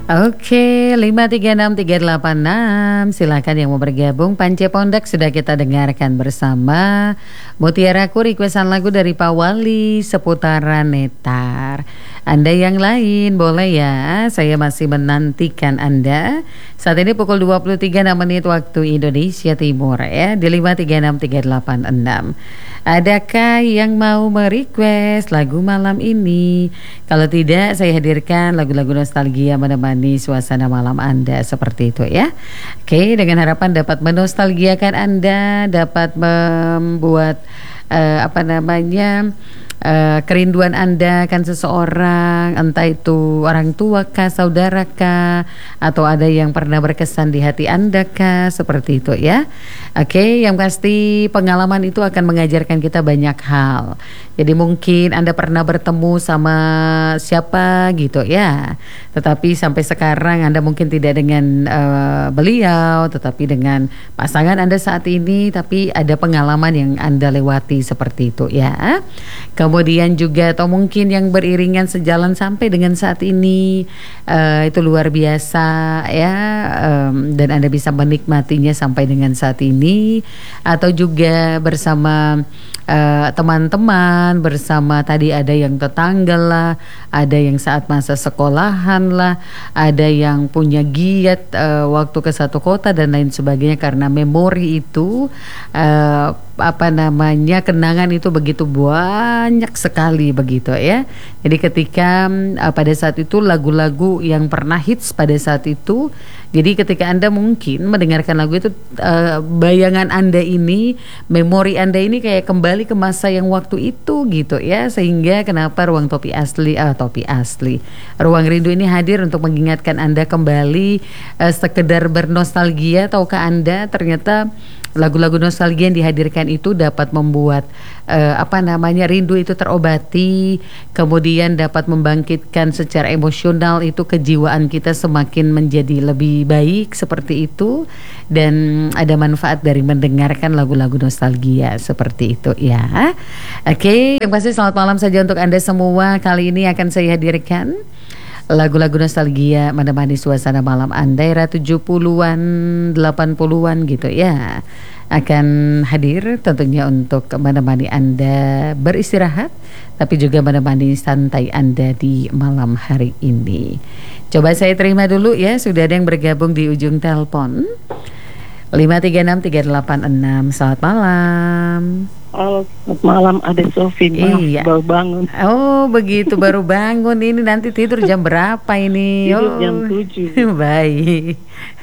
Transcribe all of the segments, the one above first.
Oke, 5363866. Silakan yang mau bergabung. Pance Pondak sudah kita dengarkan bersama. Mutiaraku requestan lagu dari Pak Wali seputaran Netar. Anda yang lain boleh ya. Saya masih menantikan Anda. Saat ini pukul 23:06 waktu Indonesia Timur ya, di 5363866. Adakah yang mau merequest lagu malam ini? Kalau tidak, saya hadirkan lagu-lagu nostalgia menemani suasana malam Anda seperti itu ya. Oke, dengan harapan dapat menostalgiakan Anda, dapat membuat kerinduan Anda kan seseorang, entah itu orang tua kah, saudara kah, atau ada yang pernah berkesan di hati Anda kah, seperti itu ya. Oke, yang pasti pengalaman itu akan mengajarkan kita banyak hal. Jadi mungkin Anda pernah bertemu sama siapa gitu ya, tetapi sampai sekarang Anda mungkin tidak dengan beliau, tetapi dengan pasangan Anda saat ini, tapi ada pengalaman yang Anda lewati seperti itu ya. Kemudian juga atau mungkin yang beriringan sejalan sampai dengan saat ini, itu luar biasa ya, dan Anda bisa menikmatinya sampai dengan saat ini. Atau juga bersama teman-teman, bersama tadi ada yang tetangga lah, ada yang saat masa sekolahan lah, ada yang punya giat waktu ke satu kota dan lain sebagainya. Karena memori itu kenangan itu begitu banyak sekali begitu ya. Jadi ketika pada saat itu lagu-lagu yang pernah hits pada saat itu, jadi ketika Anda mungkin mendengarkan lagu itu, bayangan Anda ini, memori Anda ini kayak kembali ke masa yang waktu itu gitu ya. Sehingga kenapa Ruang Ruang Rindu ini hadir untuk mengingatkan Anda kembali, sekedar bernostalgia. Tahukah Anda ternyata lagu-lagu nostalgia yang dihadirkan itu dapat membuat rindu itu terobati, kemudian dapat membangkitkan secara emosional itu kejiwaan kita semakin menjadi lebih baik seperti itu, dan ada manfaat dari mendengarkan lagu-lagu nostalgia seperti itu ya. Oke, yang pasti selamat malam saja untuk Anda semua. Kali ini akan saya hadirkan lagu-lagu nostalgia menemani suasana malam Anda era 70-an, 80-an gitu ya. Akan hadir tentunya untuk menemani Anda beristirahat, tapi juga menemani santai Anda di malam hari ini. Coba saya terima dulu ya, sudah ada yang bergabung di ujung telepon 5363866. Selamat malam. Halo, selamat malam Ade Sofi. Iya. Baru bangun. Oh begitu, baru bangun. Ini nanti tidur jam berapa ini? Tidur jam 7. Baik.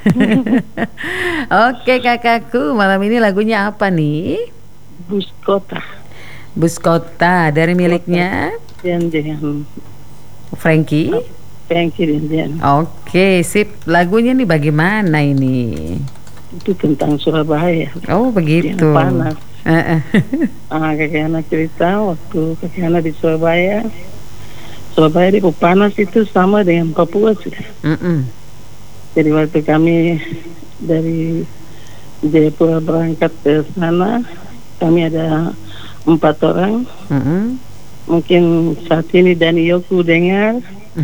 Oke kakakku, malam ini lagunya apa nih? Bus Kota. Bus Kota dari miliknya Jangan Frankie. dan Oke, sip. Lagunya nih bagaimana ini? itu tentang Surabaya. Oh begitu. Yang panas. Kakek anak cerita waktu kakek anak di Surabaya. Surabaya di panas itu sama dengan Papua sudah. Jadi waktu kami dari Jayapura berangkat ke sana, kami ada 4 orang. Mungkin saat ini Dani Yoku dengar.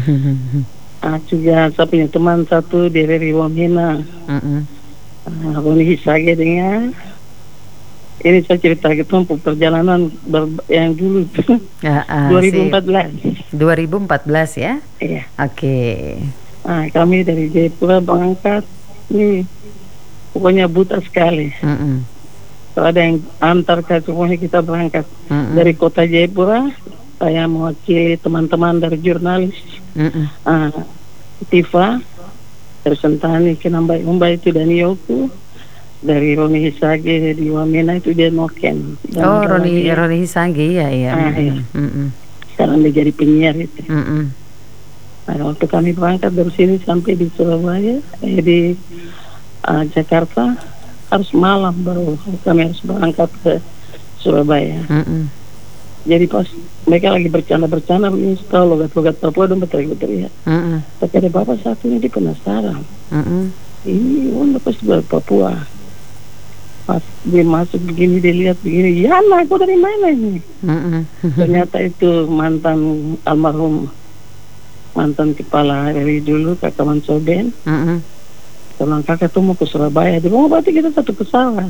Juga saya punya teman satu dari Wamena, Roni Hisage dengar. Ini saya cerita ketemu perjalanan yang dulu 2014. 2014 ya? Iya. Oke. Kami dari Jayapura berangkat, ini pokoknya buta sekali. Kalau ada yang antar pokoknya kita berangkat dari kota Jayapura. Saya mewakili teman-teman dari jurnalis, Tifa, dari Sentani, Kenambai Umbai itu Dani Yoku, dari Roni Hisage di Wamena itu dia Noken. Roni Hisage ya. Sekarang dia jadi penyiar itu. Waktu kami berangkat dari sini sampai di Surabaya, di Jakarta, harus malam baru kami harus berangkat ke Surabaya. Jadi pas mereka lagi bercanda-bercanda, ini tahu logat-logat Papua dong berteriak-teriak. Tapi ada bapak satu ini dia penasaran. Ini udah pasti dari Papua. Pas dia masuk begini, dia lihat begini, ya lah, aku dari mana ini? Ternyata itu mantan almarhum mantan kepala RI dulu, Kakak Mansoben. Bilang kakak tuh mau ke Surabaya. Dia bilang, berarti kita satu pesawat.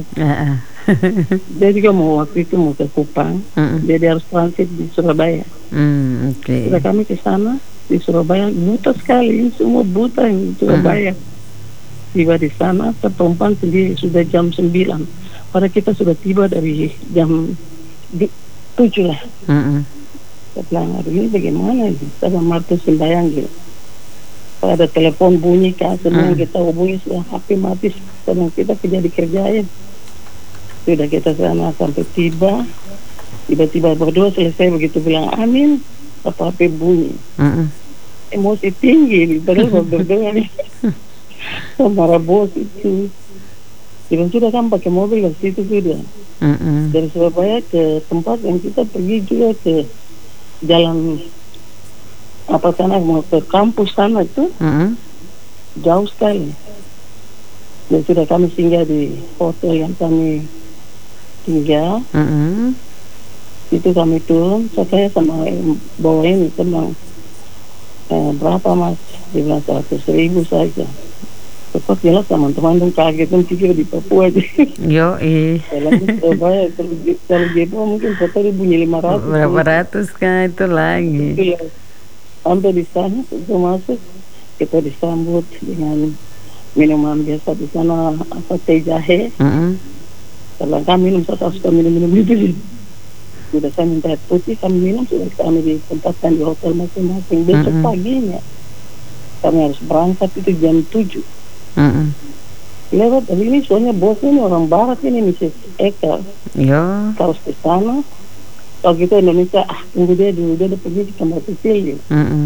Dia juga mau waktu itu mau ke Kupang. Dia harus transit di Surabaya. Sudah kami ke sana di Surabaya, buta sekali, semua buta di Surabaya. Tiba di sana, tertumpang sendiri sudah jam 9. Padahal kita sudah tiba dari jam 7 lah. Saya bilang, aduh ini bagaimana ini? Saya Martu sembayang gitu. Ada telepon bunyi kak, semua kita hubungi sudah HP mati, sedang kita kerja dikerjain. Sudah kita sana sampai tiba-tiba berdua selesai begitu bilang amin, apa HP bunyi. Emosi tinggi, padahal berdua nih. Marah bos itu. Dan sudah kan pakai mobil ke situ sudah. Dari Surabaya ke tempat yang kita pergi juga ke jalan apa sana mau ke kampus sana itu jauh sekali. Dan sudah kami singgah di hotel yang kami tinggal. Itu kami turun, saya sama bawa ini tentang berapa mas? Dia bilang 100.000 saja. Cepat jelas teman-teman dong kaget kan pikir di Papua aja. Kalau Surabaya kalau Jepang mungkin hotel bunyi 500. Berapa ratus kan itu lagi. Itu ya. Sampai di sana itu masuk, kita disambut dengan minuman biasa di sana, apa teh jahe. Kalau kami minum, saya suka minum itu. Sudah saya minta air putih, kami minum, sudah kami ditempatkan di hotel masing-masing. Besok paginya kami harus berangkat itu jam 7. Lewat dari ini soalnya bosnya ini orang barat ini Mrs. Eka. Harus ke sana. Kalau kita Indonesia, tunggu dia dulu, dia udah pergi di kamar kecil gitu.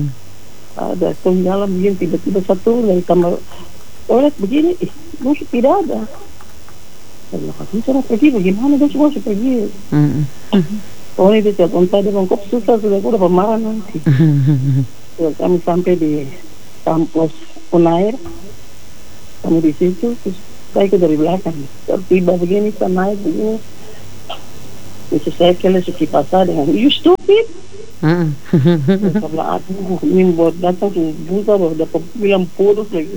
Ada jalan begini, tiba-tiba satu dari kamar toilet begini, masih tidak ada. Saya bilang, cara pergi bagaimana, dia semua harus pergi. Soalnya dia telepon saya, dia bilang, kok susah, sudah aku udah pemarah nanti. Kami sampai di kampus Unair, kami di situ, terus saya ikut dari belakang. Tiba begini, saya naik begini. Itu saya kira kipas saya dengan you stupid. Karena aku ini buat datang tuh buta baru dapat bilang bodoh lagi.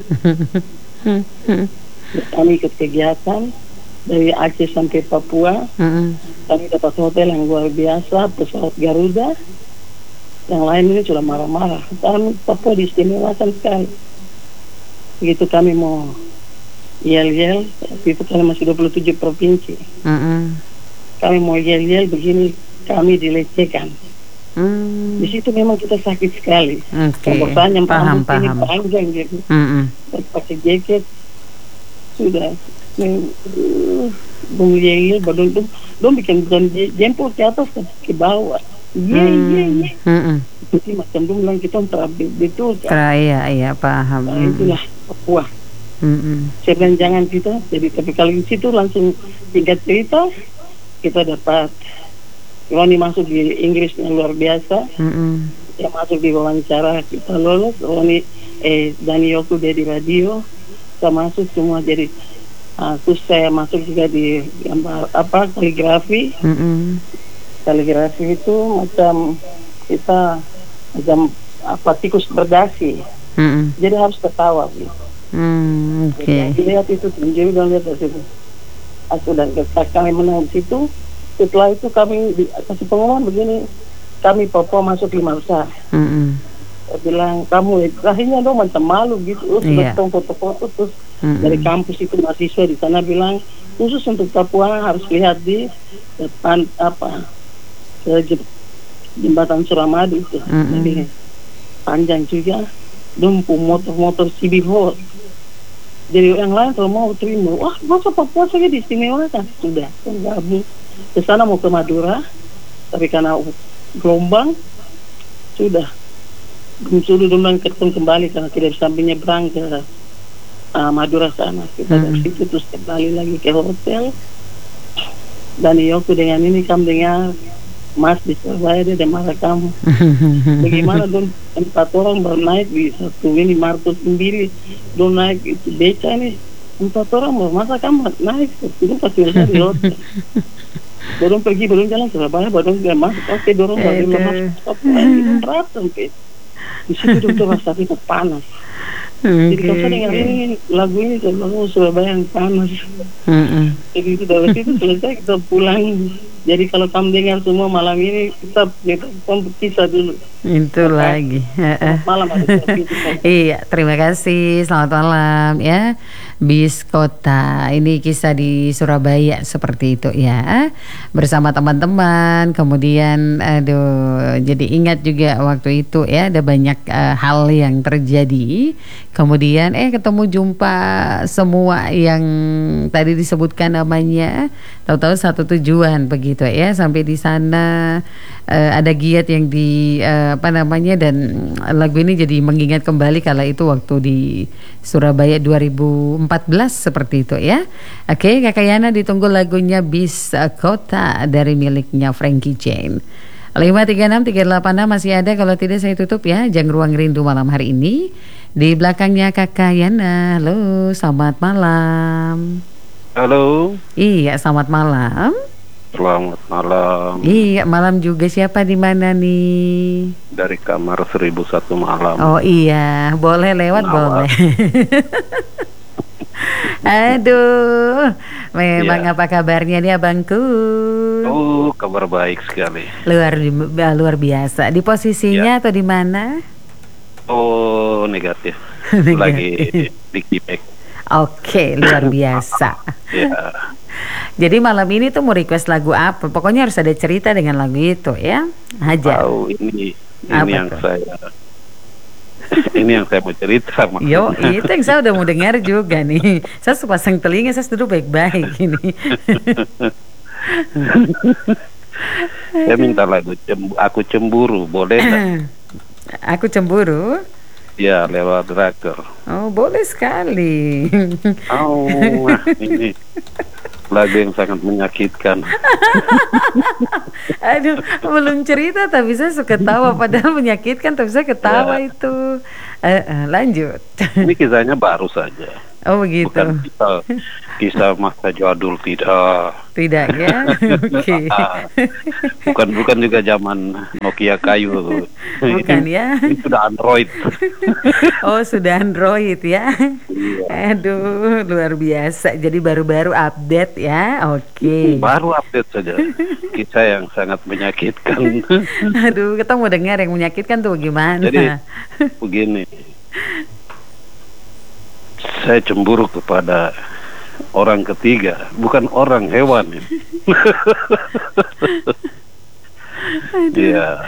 Kami ikut kegiatan dari Aceh sampai Papua. Kami dapat hotel yang luar biasa, pesawat Garuda. Yang lain ini sudah marah-marah. Kami Papua diistimewakan sekali. Begitu kami mau yel-yel, itu kami masih 27 provinsi. Kami mau yel-yel begini, kami dilecehkan. Di situ memang kita sakit sekali. Bosannya paham. Panjang gitu. Pakai jaket sudah yel-yel, dong bikin jempol ke atas ke bawah. Jadi macam dong bilang kita betul. Iya paham. Itulah Papua. Saya bilang jangan kita. Jadi tapi kalau di situ langsung singkat cerita. Kita dapat Roni masuk di Inggris yang luar biasa. Dia masuk di wawancara, kita lolos. Roni Dani Yoku dia di radio, kita masuk semua. Jadi terus saya masuk juga di gambar apa kaligrafi. Kaligrafi itu macam kita macam apa tikus berdasi. Jadi harus ketawa gitu. Lihat itu tunjuk dan lihat dari situ. Sudah kami menang di situ. Setelah itu kami kasih pengumuman begini, kami Papua masuk 5 besar. Saya bilang kamu akhirnya dong macam malu gitu. Sudah foto-foto terus dari kampus itu mahasiswa di sana bilang khusus untuk Papua harus lihat di depan apa jembatan Suramadu itu. Jadi panjang juga, dumpu motor-motor CB Hot. Jadi yang lain kalau mau terima, wah masa Papua saja diistimewakan. Sudah, gabung ke sana mau ke Madura, tapi karena gelombang sudah gelombang kembali karena tidak bisa menyeberang ke Madura sana. Kita dari situ terus kembali lagi ke hotel. Dan Yoku dengan ini kamu dengar Mas di Surabaya dia marah kamu. Bagaimana dong 4 orang baru naik di satu ini Martus sendiri dong naik itu beca ini 4 orang mau masa kamu naik itu pasti di hotel. Dorong pergi belum jalan Surabaya baru dia masuk oke dorong baru masuk berat sampai Di situ dokter rasa itu panas. Jadi kalau saya dengar ini lagu ini saya bilang Surabaya yang panas. Jadi itu dari situ selesai kita pulang. Jadi kalau kamu dengar semua malam ini kita kisah dulu. Itu lagi. Malam ada Iya, terima kasih. Selamat malam ya. Bis Kota. Ini kisah di Surabaya seperti itu ya. Bersama teman-teman. Kemudian jadi ingat juga waktu itu ya ada banyak hal yang terjadi. Kemudian ketemu jumpa semua yang tadi disebutkan namanya. Tahu-tahu satu tujuan begitu ya. Sampai di sana ada giat yang dan lagu ini jadi mengingat kembali kala itu waktu di Surabaya 2014 seperti itu ya. Oke, Kakak Yana ditunggu lagunya Bis Kota dari miliknya Frankie Jane. 53638 masih ada, kalau tidak saya tutup ya Jang Ruang Rindu malam hari ini. Di belakangnya Kakak Yana. Halo, selamat malam. Halo. Iya, selamat malam. Selamat malam. Iya, malam juga. Siapa di mana nih? Dari kamar 1001 malam. Oh iya, boleh lewat boleh. Aduh, memang apa kabarnya nih abangku? Oh, kabar baik sekali. Luar biasa. Di posisinya atau di mana? Oh, negatif. Lagi di Kipek. Oke, luar biasa. Ya. Jadi malam ini tuh mau request lagu apa? Pokoknya harus ada cerita dengan lagu itu ya. Hajar. Oh, ini yang tuh? Ini yang saya mau cerita. Yo, itu yang saya udah mau dengar juga nih. Saya sepasang telinga, saya duduk baik-baik ini. Saya minta lagu Aku Cemburu, boleh tak? Aku Cemburu? Ya, lewat Draker. Oh, boleh sekali. Oh, ini lagu yang sangat menyakitkan. Aduh, belum cerita tapi saya suka tawa. Padahal menyakitkan tapi saya ketawa ya. Itu lanjut. Ini kisahnya baru saja. Oh begitu. Bukan kisah masa jadul, tidak. Tidak ya. Oke. Bukan juga zaman Nokia kayu. Bukan ya. Ini sudah Android. Oh sudah Android ya. Iya. Aduh, luar biasa. Jadi baru-baru update ya. Oke. Baru update saja. Kisah yang sangat menyakitkan. Aduh, kita mau dengar yang menyakitkan tuh gimana? Jadi begini. Saya cemburu kepada orang ketiga, bukan orang, hewan. Iya.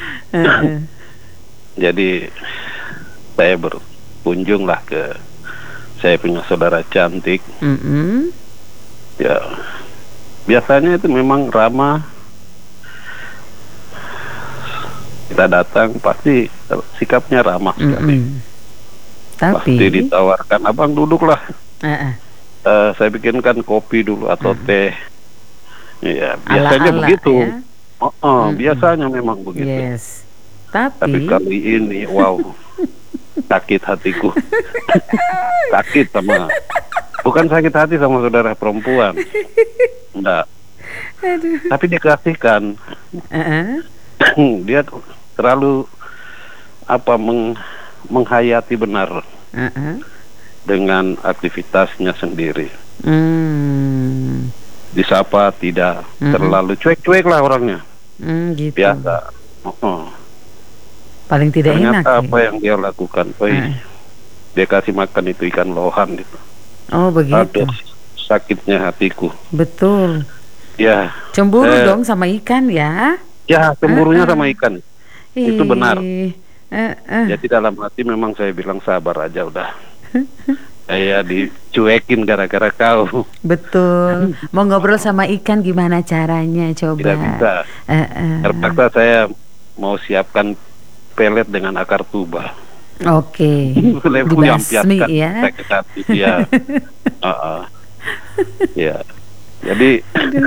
Jadi saya berkunjunglah ke saya punya saudara cantik. Ya, biasanya itu memang ramah. Kita datang pasti sikapnya ramah sekali. Tapi pasti ditawarkan, abang duduklah. Saya bikinkan kopi dulu atau teh. Ya, biasanya ala-ala, begitu. Ya? Biasanya memang begitu. Yes. Tapi kali ini, wow, sakit hatiku. Sakit sama, bukan sakit hati sama saudara perempuan. Enggak. Tapi dikasihkan. Dia terlalu menghayati benar dengan aktivitasnya sendiri. Disapa tidak terlalu cuek-cuek lah orangnya. Gitu. Biasa. Paling tidak ternyata enak. Apa yang dia lakukan? Dia kasih makan itu ikan lohan gitu. Oh begitu. Aduh, sakitnya hatiku. Betul. Ya. Cemburu dong sama ikan ya? Ya, cemburunya sama ikan. Itu benar. Jadi dalam hati memang saya bilang sabar aja udah. Saya dicuekin gara-gara kau. Betul. Mau ngobrol sama ikan gimana caranya coba? Tidak bisa. Terpaksa saya mau siapkan pelet dengan akar tuba. Oke. Dibasmi ya. Ya. Ya. Jadi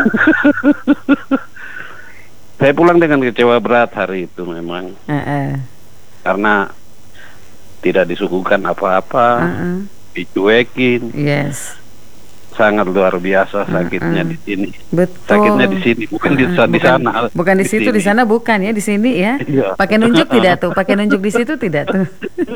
saya pulang dengan kecewa berat hari itu memang. Karena tidak disuguhkan apa-apa, dicuekin. Yes. sangat luar biasa sakitnya di sini. Betul. Sakitnya di sini, bukan di sana. Bukan di situ, di sana bukan ya, di sini ya. Iya. Pakai nunjuk tidak tuh? Pakai nunjuk di situ tidak tuh?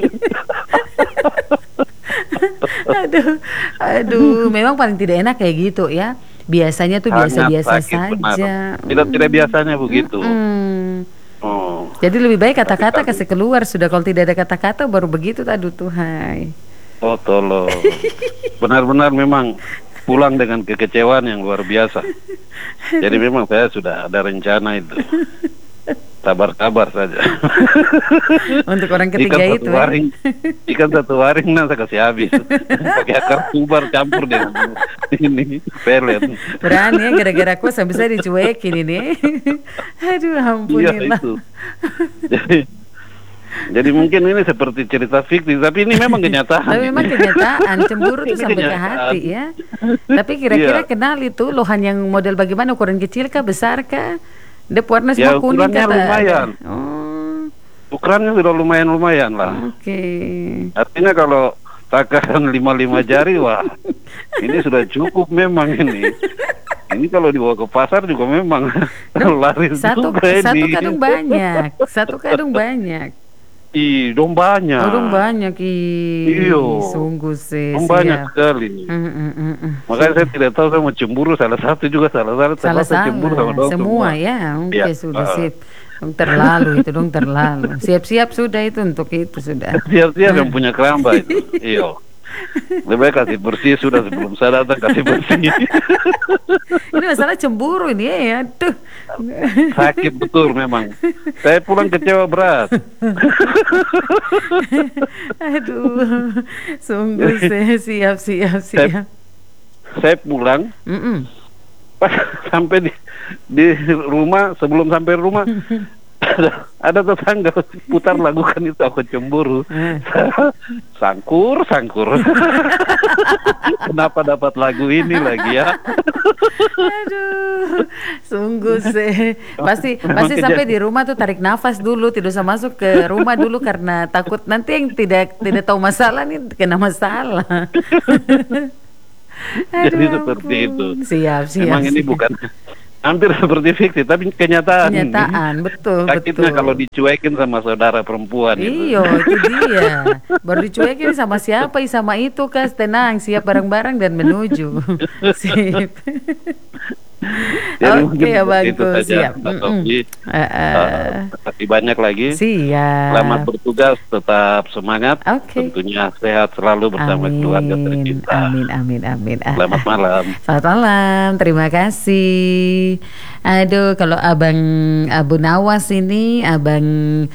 Aduh, memang paling tidak enak kayak gitu ya. Biasanya tuh biasa-biasa saja. Tidak biasanya begitu. Oh. Jadi lebih baik kata-kata kasih keluar sudah. Kalau tidak ada kata-kata baru begitu. Aduh Tuhai. Oh tolong. Benar-benar memang pulang dengan kekecewaan yang luar biasa. Jadi memang saya sudah ada rencana itu. Sabar-sabar saja. Untuk orang ketiga ikan itu ikan satu waring saya kasih habis. Pakai akar kubar campur dengan ini pelet. Berani ya, gara-gara aku sampai saya dicuekin ini. Aduh ampunilah. Iya, jadi mungkin ini seperti cerita fiktif, tapi ini memang kenyataan. Tapi memang kenyataan, cemburu tuh sampai ke hati ya. Tapi kira-kira kenal itu lohan yang model bagaimana, ukuran kecil kah, besar kah? Dia warna semua kuning kata. Lumayan. Ukurannya sudah lumayan lah. Oke. Artinya kalau takaran 5 jari, wah ini sudah cukup memang ini. Ini kalau dibawa ke pasar juga memang laris juga ini. Satu kadung banyak. Satu kadung banyak. Dong banyak. Dong banyak Iyo. Sungguh sih. Banyak sekali. Makanya saya tidak tahu saya mau cemburu salah satu cemburu sama dong semua ya. Oke, sudah sip. Terlalu itu dong terlalu. Siap-siap sudah itu untuk itu sudah. Siap-siap yang punya keramba itu. Iyo. Lebih baik kasih bersih sudah sebelum saya datang kasih bersih. Ini masalah cemburu ini ya. Tuh. Sakit betul memang. Saya pulang kecewa berat. Aduh, sungguh siap. Saya pulang. Pas sampai di rumah, sebelum sampai rumah ada tetangga putar lagu kan itu aku cemburu. Sangkur. Kenapa dapat lagu ini lagi ya? Aduh, sungguh sih. Pasti sampai di rumah tuh tarik nafas dulu, tidak usah masuk ke rumah dulu karena takut nanti yang tidak tahu masalah nih kena masalah. Jadi seperti itu. Siap. Memang ini bukan hampir seperti fiksi, tapi kenyataan, betul. Sakitnya kalau dicuekin sama saudara perempuan. Iya, itu dia. Baru dicuekin sama siapa? Sama itu, Kas. Tenang, siap bareng-bareng dan menuju. Sip. Oke, bagus. Siap. Terima banyak lagi. Siap. Selamat bertugas, tetap semangat. Tentunya sehat selalu bersama keluarga tercinta. Amin. Selamat malam. Selamat malam, terima kasih. Aduh, kalau Abang Abu Nawas ini, Abang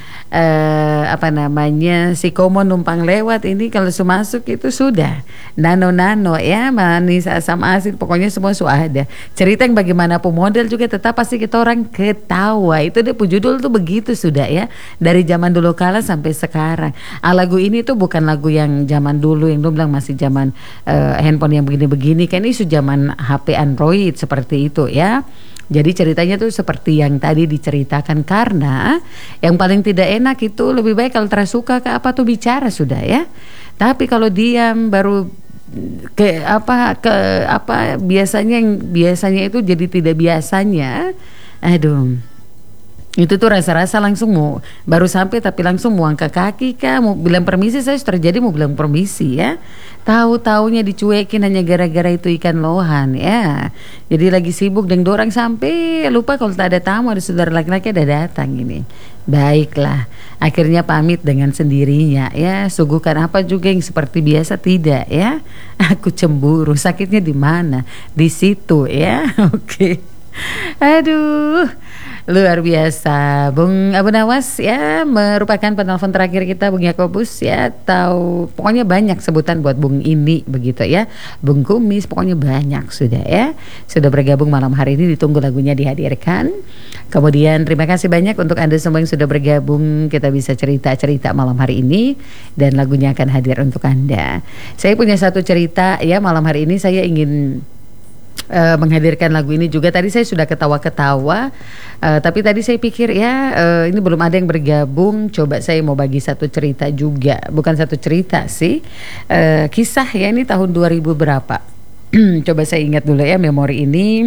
si Komo numpang lewat ini kalau masuk itu sudah nano ya, manis asam asin, pokoknya semua sudah ada. Cerita yang bagaimanapun model juga tetap pasti kita orang ketawa. Itu dia judul tuh begitu sudah ya, dari zaman dulu kala sampai sekarang. Lagu ini tuh bukan lagu yang zaman dulu yang lu bilang masih zaman handphone yang begini-begini, kan isu zaman HP Android seperti itu ya. Jadi ceritanya tuh seperti yang tadi diceritakan, karena yang paling tidak enak itu lebih baik kalau tersuka ke apa tuh bicara sudah ya. Tapi kalau diam baru ke apa biasanya itu jadi tidak biasanya. Aduh. Itu tuh rasa-rasa langsung mau baru sampai tapi langsung mau angkat kaki kah, mau bilang permisi, saya terjadi mau bilang permisi ya. Tahu-taunya dicuekin hanya gara-gara itu ikan lohan ya. Jadi lagi sibuk dan dorang sampai lupa kalau tak ada tamu, ada saudara laki-laki ada datang ini. Baiklah, akhirnya pamit dengan sendirinya ya. Suguhkan apa juga yang seperti biasa tidak ya. Aku cemburu, sakitnya di mana? Di situ ya. Oke. Aduh, luar biasa. Bung Abu Nawas ya, merupakan penelpon terakhir kita, Bung Yakobus ya. Tahu pokoknya banyak sebutan buat Bung ini begitu ya. Bung Kumis, pokoknya banyak sudah ya. Sudah bergabung malam hari ini, ditunggu lagunya dihadirkan. Kemudian terima kasih banyak untuk Anda semua yang sudah bergabung. Kita bisa cerita-cerita malam hari ini dan lagunya akan hadir untuk Anda. Saya punya satu cerita ya malam hari ini, saya ingin menghadirkan lagu ini juga. Tadi saya sudah ketawa-ketawa, tapi tadi saya pikir ya ini belum ada yang bergabung. Coba saya mau bagi satu cerita juga, bukan satu cerita sih, kisah ya. Ini tahun 2000 berapa? Coba saya ingat dulu ya memori ini.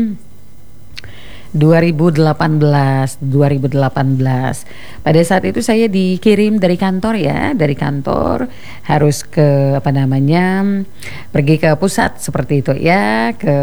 2018. Pada saat itu saya dikirim dari kantor ya, dari kantor harus ke pergi ke pusat seperti itu ya, ke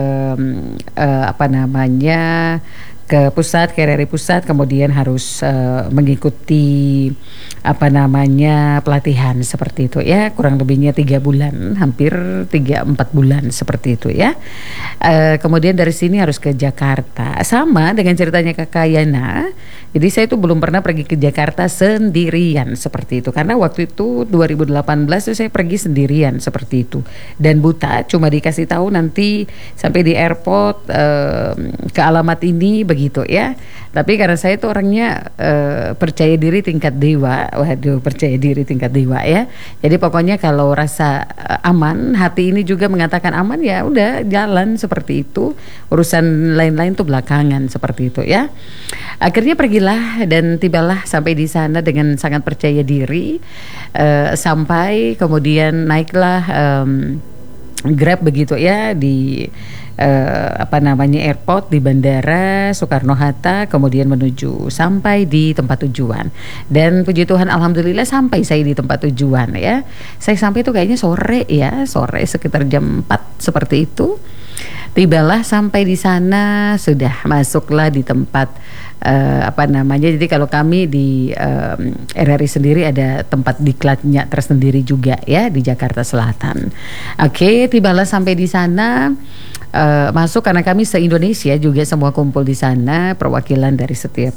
ke pusat, ke RRI pusat, kemudian harus mengikuti pelatihan seperti itu ya, kurang lebihnya 3 bulan, hampir 3-4 bulan seperti itu ya. Kemudian dari sini harus ke Jakarta, sama dengan ceritanya Kakak Yana. Jadi saya itu belum pernah pergi ke Jakarta sendirian seperti itu, karena waktu itu 2018 itu saya pergi sendirian seperti itu, dan buta, cuma dikasih tahu nanti sampai di airport ke alamat ini begitu ya. Tapi karena saya itu orangnya percaya diri tingkat dewa, percaya diri tingkat dewa ya. Jadi pokoknya kalau rasa aman, hati ini juga mengatakan aman, ya udah jalan seperti itu. Urusan lain-lain tuh belakangan seperti itu ya. Akhirnya pergilah dan tibalah sampai di sana dengan sangat percaya diri. Sampai kemudian naiklah Grab begitu ya di airport di Bandara Soekarno-Hatta, kemudian menuju sampai di tempat tujuan. Dan puji Tuhan alhamdulillah sampai saya di tempat tujuan ya. Saya sampai itu kayaknya sore sekitar jam 4 seperti itu. Tibalah sampai di sana, sudah masuklah di tempat jadi kalau kami di RRI sendiri ada tempat diklatnya tersendiri juga ya di Jakarta Selatan. Oke, tibalah sampai di sana. Masuk karena kami se-Indonesia juga semua kumpul di sana, perwakilan dari setiap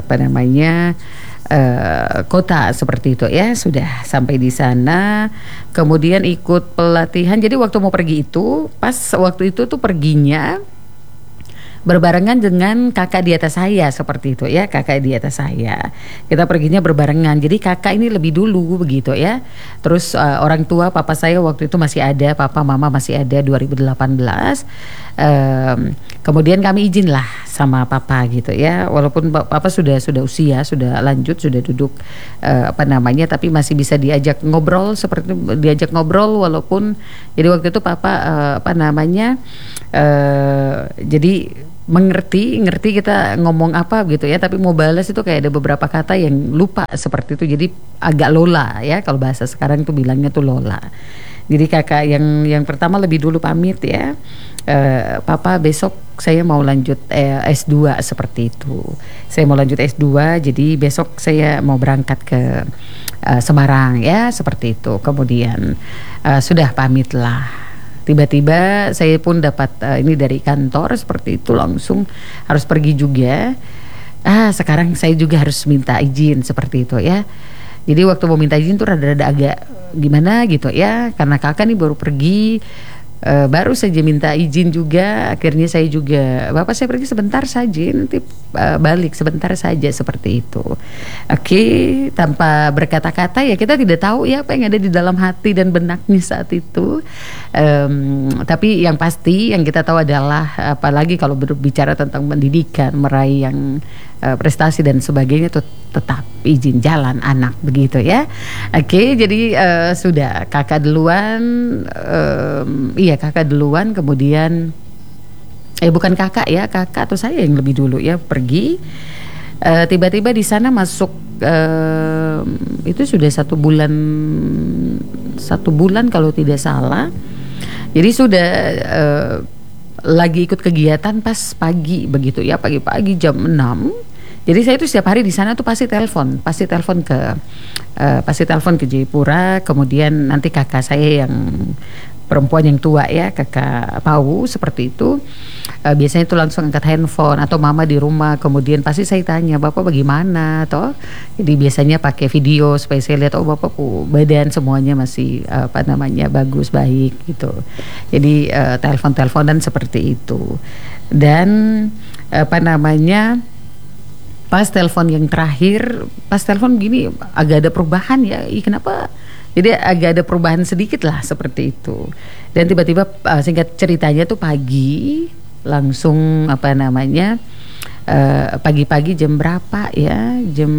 kota seperti itu ya. Sudah sampai di sana, kemudian ikut pelatihan. Jadi waktu mau pergi itu, pas waktu itu tuh perginya berbarengan dengan kakak di atas saya seperti itu ya, kakak di atas saya. Kita perginya berbarengan. Jadi kakak ini lebih dulu begitu ya. Terus orang tua papa saya waktu itu masih ada, papa mama masih ada 2018. Kemudian kami izin lah sama papa gitu ya. Walaupun papa sudah usia, sudah lanjut, sudah duduk tapi masih bisa diajak ngobrol walaupun jadi waktu itu papa jadi mengerti kita ngomong apa gitu ya, tapi mau balas itu kayak ada beberapa kata yang lupa seperti itu, jadi agak lola ya, kalau bahasa sekarang tuh bilangnya tuh lola. Jadi kakak yang pertama lebih dulu pamit ya, papa besok saya mau lanjut S2 seperti itu, saya mau lanjut S2, jadi besok saya mau berangkat ke Semarang ya seperti itu. Kemudian sudah pamit lah. Tiba-tiba saya pun dapat ini dari kantor seperti itu, langsung harus pergi juga. Sekarang saya juga harus minta izin seperti itu ya. Jadi waktu mau minta izin tuh rada-rada agak gimana gitu ya, karena kakak nih baru pergi, baru saja minta izin juga. Akhirnya saya juga, bapak saya pergi sebentar saja, nanti balik sebentar saja seperti itu. Oke, tanpa berkata-kata ya, kita tidak tahu ya apa yang ada di dalam hati dan benaknya saat itu. Tapi yang pasti yang kita tahu adalah, apalagi kalau berbicara tentang pendidikan, meraih yang prestasi dan sebagainya, itu tetap izin jalan anak begitu ya. Oke, jadi sudah kakak duluan, kakak duluan, kemudian bukan kakak ya, kakak atau saya yang lebih dulu ya pergi. Tiba-tiba di sana masuk itu sudah 1 bulan kalau tidak salah. Jadi sudah lagi ikut kegiatan pas pagi begitu ya, pagi-pagi jam 6. Jadi saya itu setiap hari di sana tuh pasti telepon ke Jayapura. Kemudian nanti kakak saya yang perempuan yang tua ya, kakak Pau seperti itu, biasanya itu langsung angkat handphone, atau mama di rumah. Kemudian pasti saya tanya, bapak bagaimana toh. Jadi biasanya pakai video supaya saya lihat, bapakku badan semuanya masih bagus, baik gitu. Jadi telepon-teleponan seperti itu. Dan pas telepon yang terakhir, pas telepon gini agak ada perubahan ya. Kenapa? Jadi agak ada perubahan sedikit lah seperti itu. Dan tiba-tiba singkat ceritanya tuh pagi langsung pagi-pagi jam berapa ya? Jam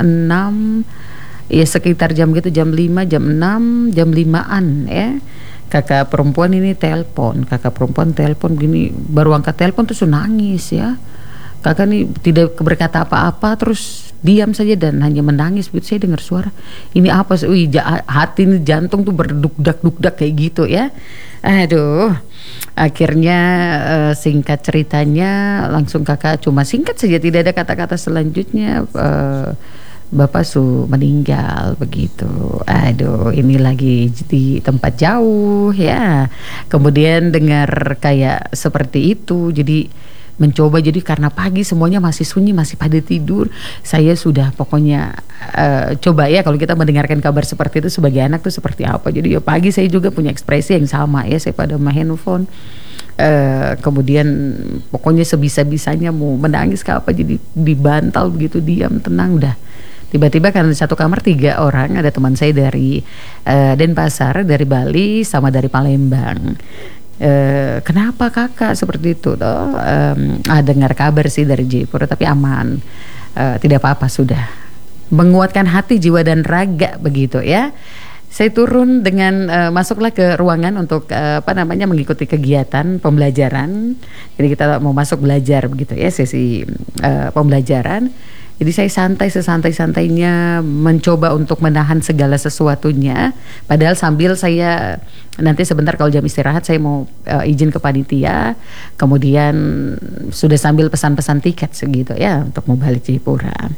6 ya, sekitar jam gitu, jam 5, jam 6, jam 5-an ya. kakak perempuan ini telepon, gini, baru angkat telepon terus nangis ya. Kakak nih tidak berkata apa-apa, terus diam saja dan hanya menangis. Begitu saya dengar suara, ini apa sih? Hati ini, jantung tuh berdugdak kayak gitu ya. Aduh, akhirnya singkat ceritanya langsung kakak cuma singkat saja, tidak ada kata-kata selanjutnya. Bapak meninggal begitu. Aduh, ini lagi di tempat jauh ya. Kemudian dengar kayak seperti itu, jadi mencoba, jadi karena pagi semuanya masih sunyi, masih pada tidur, saya sudah pokoknya coba ya, kalau kita mendengarkan kabar seperti itu sebagai anak tuh seperti apa. Jadi ya pagi saya juga punya ekspresi yang sama ya, saya pada main handphone, kemudian pokoknya sebisa-bisanya mau menangis ke apa, jadi dibantal begitu, diam tenang udah. Tiba-tiba karena di satu kamar 3 orang, ada teman saya dari Denpasar, dari Bali, sama dari Palembang. Kenapa kakak seperti itu? Dengar kabar sih dari Jayapura, tapi aman, tidak apa-apa, sudah menguatkan hati, jiwa dan raga begitu ya. Saya turun dengan masuklah ke ruangan untuk mengikuti kegiatan pembelajaran. Jadi kita mau masuk belajar begitu ya, sesi pembelajaran. Jadi saya sesantai-santainya mencoba untuk menahan segala sesuatunya. Padahal sambil saya nanti sebentar kalau jam istirahat saya mau izin ke panitia. Kemudian sudah sambil pesan-pesan tiket segitu ya untuk mau balik Jayapura.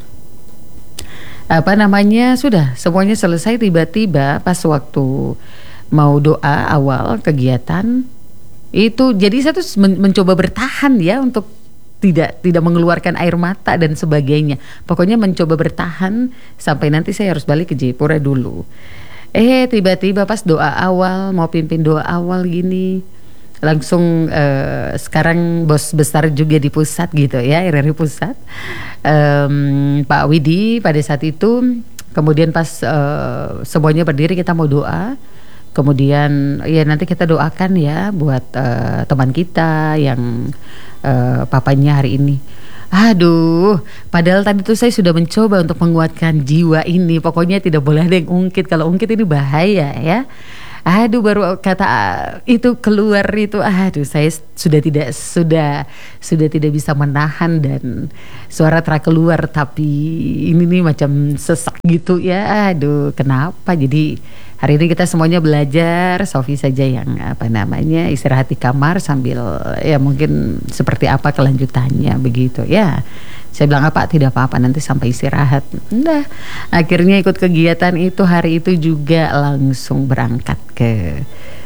Sudah semuanya selesai. Tiba-tiba pas waktu mau doa awal kegiatan itu, jadi saya tuh mencoba bertahan ya untuk tidak mengeluarkan air mata dan sebagainya. Pokoknya mencoba bertahan sampai nanti saya harus balik ke Jayapura dulu. Tiba-tiba pas doa awal, mau pimpin doa awal gini, langsung sekarang bos besar juga di pusat gitu ya, RRI pusat, Pak Widi pada saat itu. Kemudian pas semuanya berdiri kita mau doa. Kemudian ya nanti kita doakan ya buat teman kita yang papanya hari ini. Aduh, padahal tadi tuh saya sudah mencoba untuk menguatkan jiwa ini. Pokoknya tidak boleh ada yang ungkit. Kalau ungkit ini bahaya ya. Aduh, baru kata itu keluar itu, aduh saya sudah tidak bisa menahan dan suara terak keluar, tapi ini nih macam sesak gitu ya. Aduh, kenapa? Jadi hari ini kita semuanya belajar, Sofi saja yang istirahat di kamar sambil ya mungkin seperti apa kelanjutannya begitu ya. Saya bilang tidak apa-apa, nanti sampai istirahat. Udah, akhirnya ikut kegiatan itu. Hari itu juga langsung berangkat ke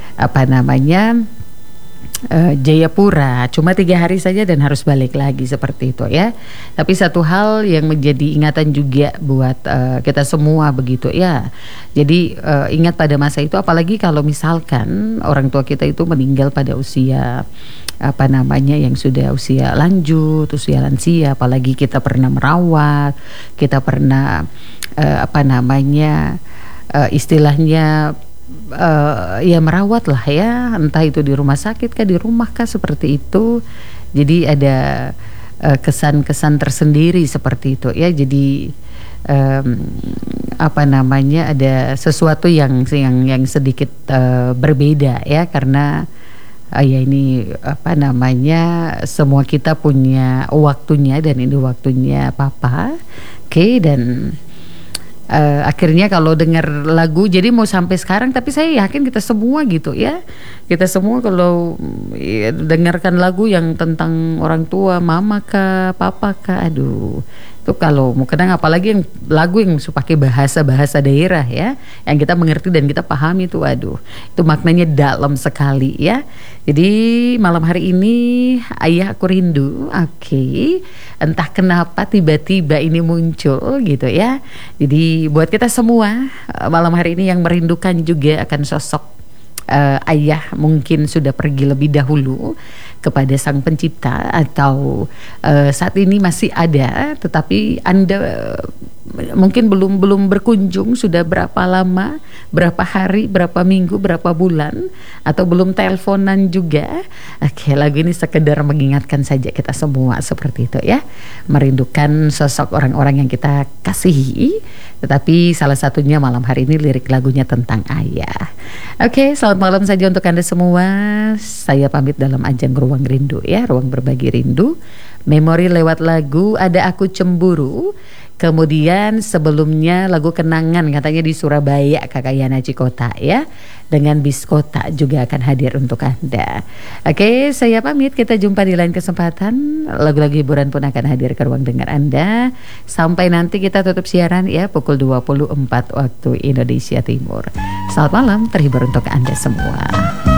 Jayapura. Cuma 3 hari saja dan harus balik lagi seperti itu ya. Tapi satu hal yang menjadi ingatan juga buat kita semua begitu ya. Jadi ingat pada masa itu, apalagi kalau misalkan orang tua kita itu meninggal pada usia yang sudah usia lanjut, usia lansia, apalagi kita pernah merawat, kita pernah istilahnya ya merawat lah ya, entah itu di rumah sakit kah, di rumah kah, seperti itu. Jadi ada kesan-kesan tersendiri seperti itu ya. Jadi ada sesuatu yang sedikit berbeda ya, karena ya ini semua kita punya waktunya dan ini waktunya papa. Oke, dan akhirnya kalau dengar lagu, jadi mau sampai sekarang, tapi saya yakin kita semua gitu ya, kita semua kalau dengarkan lagu yang tentang orang tua, mama kah, papa kah, aduh itu kalau mau kenang, apalagi yang lagu yang pakai bahasa daerah ya, yang kita mengerti dan kita pahami itu, aduh itu maknanya dalam sekali ya. Jadi malam hari ini Ayah Aku Rindu, oke, entah kenapa tiba-tiba ini muncul gitu ya. Jadi buat kita semua malam hari ini yang merindukan juga akan sosok ayah, mungkin sudah pergi lebih dahulu, kepada Sang Pencipta, atau saat ini masih ada tetapi Anda mungkin belum berkunjung sudah berapa lama, berapa hari, berapa minggu, berapa bulan, atau belum teleponan juga. Oke, lagu ini sekedar mengingatkan saja kita semua seperti itu ya, merindukan sosok orang-orang yang kita kasihi. Tetapi salah satunya malam hari ini lirik lagunya tentang ayah. Oke, selamat malam saja untuk Anda semua. Saya pamit dalam ajang Ruang Rindu ya, ruang berbagi rindu. Memori lewat lagu ada Aku Cemburu. Kemudian sebelumnya lagu Kenangan katanya di Surabaya, Kakak Yana Cikota ya, dengan Biskota juga akan hadir untuk Anda. Oke, saya pamit, kita jumpa di lain kesempatan. Lagu-lagu hiburan pun akan hadir ke ruang dengar Anda. Sampai nanti kita tutup siaran ya pukul 24 waktu Indonesia Timur. Selamat malam, terhibur untuk Anda semua.